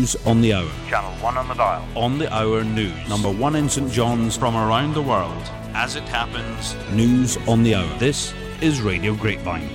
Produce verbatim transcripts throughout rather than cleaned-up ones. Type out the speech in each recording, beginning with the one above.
News on the Hour. Channel one on the dial. On the Hour News. Number one in St John's. From around the world. As it happens. News on the Hour. This is Radio Grapevine.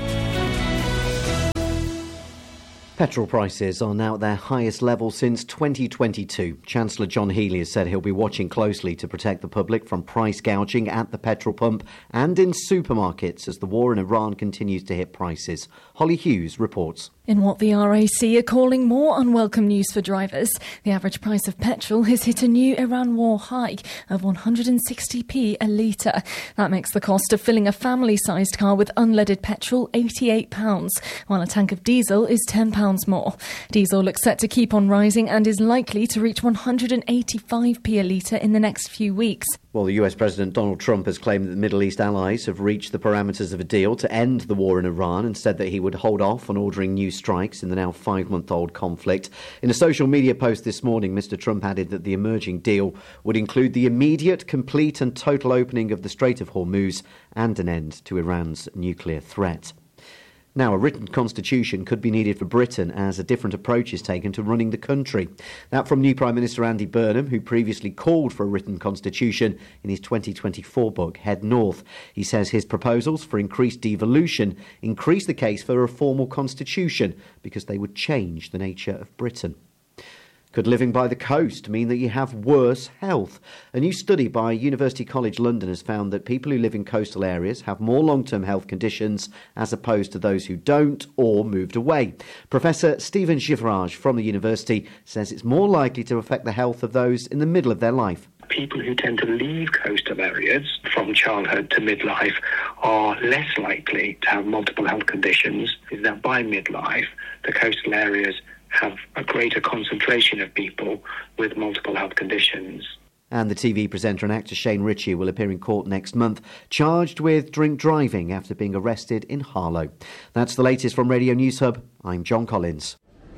Petrol prices are now at their highest level since twenty twenty-two. Chancellor John Healey has said he'll be watching closely to protect the public from price gouging at the petrol pump and in supermarkets as the war in Iran continues to hit prices. Holly Hughes reports. In what the R A C are calling more unwelcome news for drivers, the average price of petrol has hit a new Iran war high of one hundred sixty p a litre. That makes the cost of filling a family-sized car with unleaded petrol eighty-eight pounds, while a tank of diesel is ten pounds more. Diesel looks set to keep on rising and is likely to reach one hundred eighty-five p a litre in the next few weeks. Well, the U S President Donald Trump has claimed that the Middle East allies have reached the parameters of a deal to end the war in Iran and said that he would hold off on ordering new strikes in the now five-month-old conflict. In a social media post this morning, Mister Trump added that the emerging deal would include the immediate, complete and total opening of the Strait of Hormuz and an end to Iran's nuclear threat. Now, a written constitution could be needed for Britain as a different approach is taken to running the country. That from new Prime Minister Andy Burnham, who previously called for a written constitution in his twenty twenty-four book, Head North. He says his proposals for increased devolution increase the case for a formal constitution because they would change the nature of Britain. Could living by the coast mean that you have worse health? A new study by University College London has found that people who live in coastal areas have more long-term health conditions as opposed to those who don't or moved away. Professor Stephen Givrage from the university says it's more likely to affect the health of those in the middle of their life. People who tend to leave coastal areas from childhood to midlife are less likely to have multiple health conditions. Is that by midlife, the coastal areas have a greater concentration of people with multiple health conditions. And the T V presenter and actor Shane Ritchie will appear in court next month, charged with drink driving after being arrested in Harlow. That's the latest from Radio News Hub. I'm John Collins.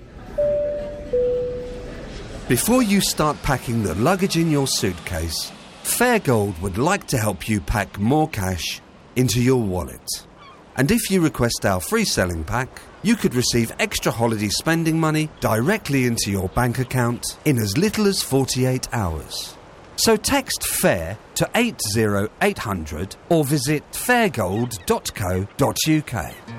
Before you start packing the luggage in your suitcase, Fairgold would like to help you pack more cash into your wallet. And if you request our free selling pack, you could receive extra holiday spending money directly into your bank account in as little as forty-eight hours. So text FAIR to eight zero eight hundred or visit fairgold dot co dot uk.